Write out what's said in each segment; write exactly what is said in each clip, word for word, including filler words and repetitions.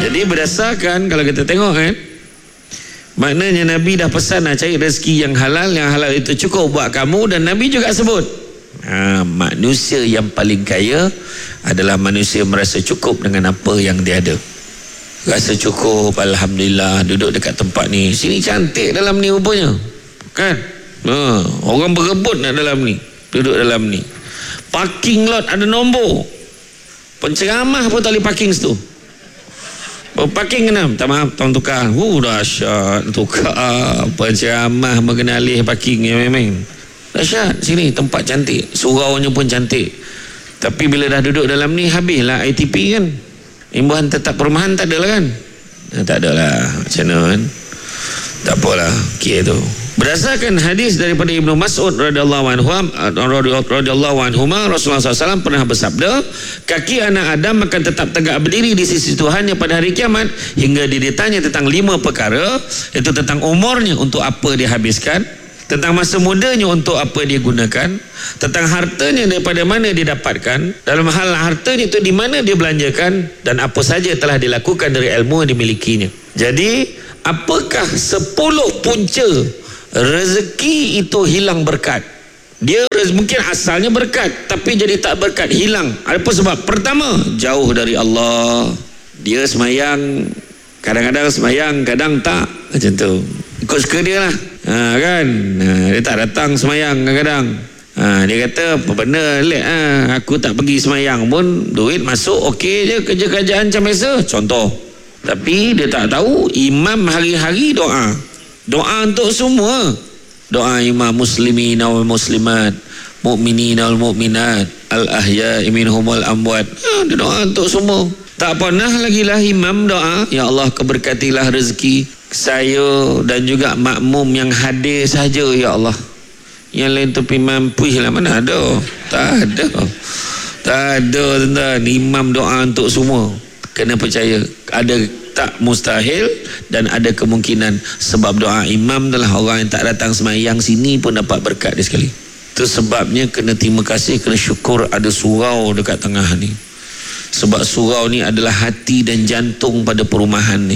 Jadi berdasarkan kalau kita tengok kan, maknanya Nabi dah pesan nak cari rezeki yang halal, yang halal itu cukup buat kamu. Dan Nabi juga sebut ha, manusia yang paling kaya adalah manusia merasa cukup dengan apa yang dia ada. Rasa cukup, Alhamdulillah, duduk dekat tempat ni, sini cantik dalam ni rupanya kan, ha, orang berebut nak dalam ni, duduk dalam ni. Parking lot ada nombor, penceramah pun tak boleh parking situ. Parking kena, tak maaf, tolong tukar. Uh, dahsyat, tukar penceramah mengenali parking yang memang dahsyat. Sini tempat cantik, suraunya pun cantik. Tapi bila dah duduk dalam ni, habislah I T P kan, imbuhan tetap perumahan tak ada lah kan, eh, tak ada lah, macam mana kan, tak apalah, okey tu. Berdasarkan hadis daripada Ibnu Mas'ud radhiyallahu anhu, radhiyallahu anhu, Rasulullah sallallahu alaihi wasallam pernah bersabda, kaki anak Adam akan tetap tegak berdiri di sisi Tuhannya pada hari kiamat hingga dia ditanya tentang lima perkara, iaitu tentang umurnya, untuk apa dia habiskan, tentang masa mudanya, untuk apa dia gunakan, tentang hartanya, daripada mana dia dapatkan, dalam hal hartanya itu di mana dia belanjakan, dan apa saja telah dilakukan dari ilmu yang dimilikinya. Jadi apakah sepuluh punca rezeki itu hilang berkat? Dia mungkin asalnya berkat, tapi jadi tak berkat, hilang. Apa sebab? Pertama, jauh dari Allah. Dia semayang, kadang-kadang semayang, kadang tak, macam tu, ikut suka dia lah, ha, kan, ha, dia tak datang semayang kadang-kadang, ha, dia kata apa benda lek, ha, aku tak pergi semayang pun duit masuk, okey je, kerja-kerjaan macam biasa, contoh. Tapi dia tak tahu imam hari-hari doa, doa untuk semua, doa imam muslimin wal muslimat, mukminin wal mukminat, al ahya'i minhum wal amwat, ha, dia doa untuk semua. Tak pernah lagi lah imam doa, ya Allah keberkatilah rezeki saya dan juga makmum yang hadir saja ya Allah, yang lain tepi mampu lah, mana ada, tak ada, tak ada tuan-tuan. Imam doa untuk semua, kena percaya ada tak mustahil dan ada kemungkinan, sebab doa imam adalah orang yang tak datang semayang sini pun dapat berkat dia sekali. Itu sebabnya kena terima kasih, kena syukur ada surau dekat tengah ni, sebab surau ni adalah hati dan jantung pada perumahan ni.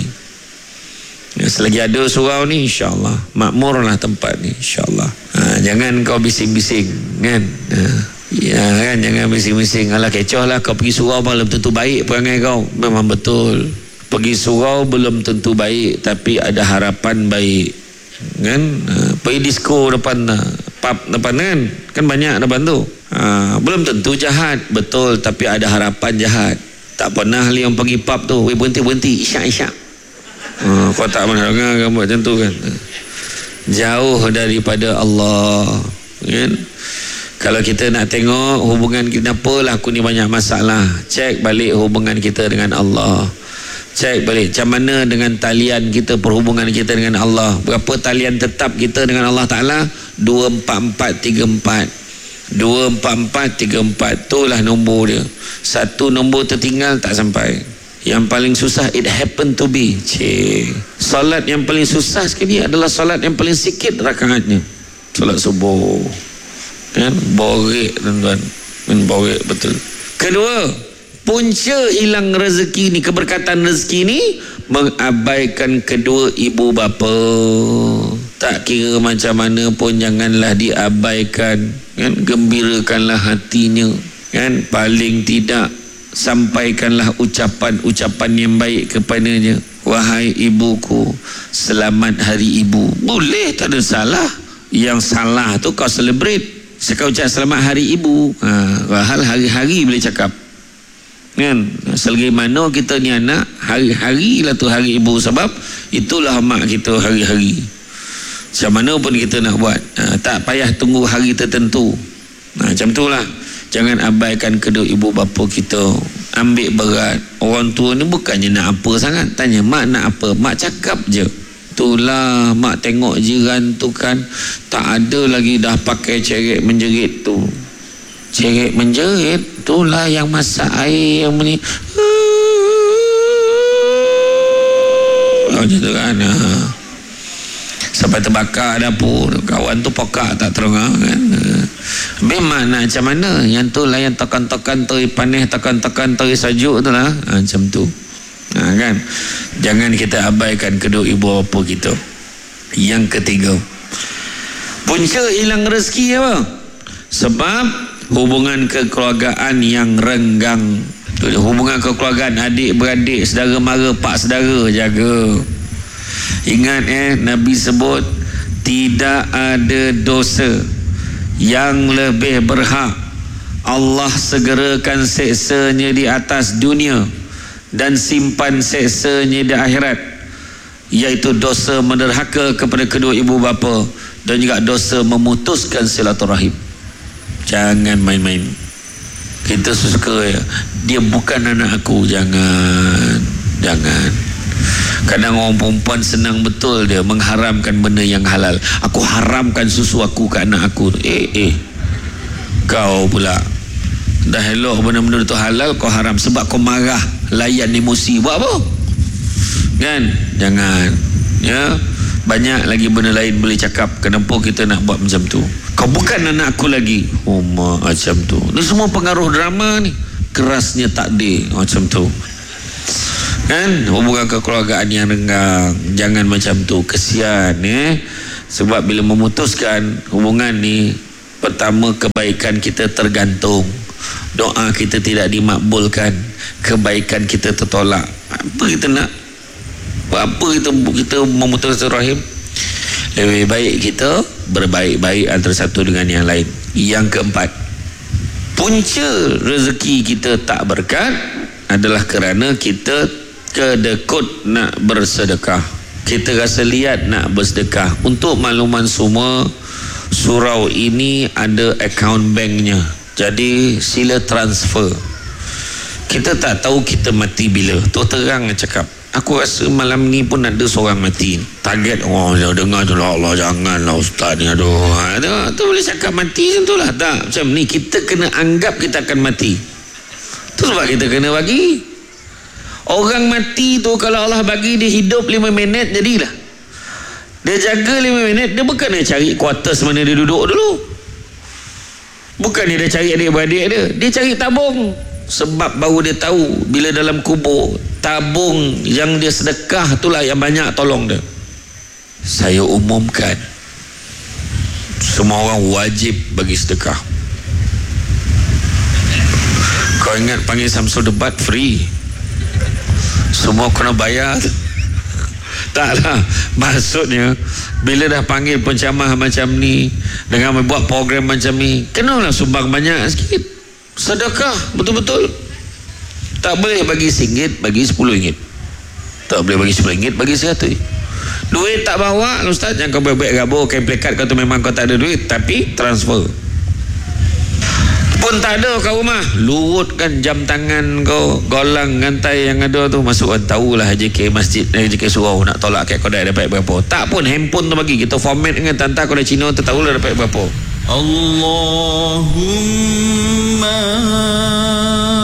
Ya, selagi ada surau ni, insyaAllah makmurlah tempat ni, insyaAllah. Ha, jangan kau bising-bising kan, ha, ya kan, jangan bising-bising, alah kecoh lah kau pergi surau belum tentu baik perangai kau. Memang betul, pergi surau belum tentu baik, tapi ada harapan baik kan. Ha, pergi disco depan, pub depan kan, kan banyak depan tu, ha, belum tentu jahat, betul, tapi ada harapan jahat. Tak pernah liang pergi pub tu, weh berhenti-berhenti, isyak-isyak, ha, kau tak pernah dengar gambar macam tu kan. Jauh daripada Allah kan. Kalau kita nak tengok hubungan kita, apalah aku ni banyak masalah, cek balik hubungan kita dengan Allah, cek balik macam mana dengan talian kita, perhubungan kita dengan Allah. Berapa talian tetap kita dengan Allah Ta'ala? Dua empat empat tiga empat, dua empat empat tiga empat, itulah nombor dia. Satu nombor tertinggal tak sampai. Yang paling susah, it happen to be, cik, salat yang paling susah sekali adalah salat yang paling sikit rakaatnya, salat subuh kan, borek tuan-tuan, men borek betul. Kedua, punca hilang rezeki ni, keberkatan rezeki ni, mengabaikan kedua ibu bapa. Tak kira macam mana pun janganlah diabaikan kan, gembirakanlah hatinya kan, paling tidak sampaikanlah ucapan-ucapan yang baik kepadanya. Wahai ibuku, selamat hari ibu. Boleh, tak ada salah. Yang salah tu kau celebrate, sekau ucap selamat hari ibu, ha, hal hari-hari boleh cakap kan. Selagi mana kita ni anak, hari-hari lah tu hari ibu, sebab itulah mak kita hari-hari. Macam mana pun kita nak buat, ha, tak payah tunggu hari tertentu, ha, macam tu lah. Jangan abaikan kedua ibu bapa kita, ambil berat. Orang tua ni bukannya nak apa sangat, tanya mak nak apa, mak cakap je. Itulah mak tengok jiran tu kan, tak ada lagi dah pakai ceret menjerit tu, ceret menjerit, itulah yang masak air yang ni, macam tu kan, ha. Sampai terbakar dapur, kawan tu pokak tak terengah kan. Memang nak macam mana, yang tu lah yang tekan-tekan teri panas, tekan-tekan teri sajuk tu lah, ha, macam tu. Ha, kan? Jangan kita abaikan kedua ibu bapa kita. Yang ketiga, punca hilang rezeki apa? Sebab hubungan kekeluargaan yang renggang. Hubungan kekeluargaan adik-beradik, saudara mara, pak saudara, jaga. Ingat eh, Nabi sebut tidak ada dosa yang lebih berhak Allah segerakan seksanya di atas dunia dan simpan seksanya di akhirat, iaitu dosa menderhaka kepada kedua ibu bapa dan juga dosa memutuskan silaturahim. Jangan main-main. Kita suka ya, dia bukan anak aku. Jangan, jangan. Kadang orang perempuan senang betul dia mengharamkan benda yang halal. Aku haramkan susu aku ke anak aku. Eh, eh. Kau pula dah elok benda-benda itu halal, kau haram sebab kau marah, layan emosi. Buat apa? Kan? Jangan. Ya. Banyak lagi benda lain boleh cakap. Kenapa kita nak buat macam tu? Kau bukan anak aku lagi. Oh, macam tu. Ini semua pengaruh drama ni. Kerasnya takdir macam tu. Kan? Hubungan kekeluargaan yang renggang. Jangan macam tu. Kesian eh. Sebab bila memutuskan hubungan ni, pertama kebaikan kita tergantung. Doa kita tidak dimakbulkan. Kebaikan kita tertolak. Apa kita nak? Apa kita kita memutuskan rahim? Lebih baik kita berbaik-baik antara satu dengan yang lain. Yang keempat, punca rezeki kita tak berkat adalah kerana kita kedekut nak bersedekah. Kita rasa liat nak bersedekah. Untuk makluman semua, surau ini ada akaun banknya. Jadi sila transfer. Kita tak tahu kita mati bila. Tu terang cakap. Aku rasa malam ni pun ada seorang mati. Target, oh dia dengar tu lah, Allah janganlah ustaz ni, aduh. Ha, tu, tu boleh cakap mati macam tu lah. Tak, macam ni kita kena anggap kita akan mati. Tu sebab kita kena bagi. Orang mati tu kalau Allah bagi dia hidup lima minit, jadilah. Dia jaga lima minit, dia bukan dia cari quarters mana dia duduk dulu. Bukan dia cari adik-beradik dia. Dia cari tabung. Sebab baru dia tahu bila dalam kubur, tabung yang dia sedekah itulah yang banyak tolong dia. Saya umumkan, semua orang wajib bagi sedekah. Kau ingat panggil Samsul debat free, semua kena bayar. Taklah, maksudnya bila dah panggil penceramah macam ni, dengan membuat program macam ni, kenalah sumbang banyak sikit. Sedekah betul-betul. Tak boleh bagi singgit, bagi sepuluh ringgit. Tak boleh bagi sepuluh ringgit, bagi seratus. Duit tak bawa, ustaz, jangan kau baik-baik gabur kain plekat kau tu memang kau tak ada duit, tapi transfer pun tak ada kat rumah. Lurutkan jam tangan kau, golang ngantai yang ada tu, masuk kan tahulah J K masjid, J K surau nak tolak kat kodai dapat berapa. Tak pun handphone tu bagi, kita format dengan tanta kodai Cina tu tahulah dapat berapa. Allahumma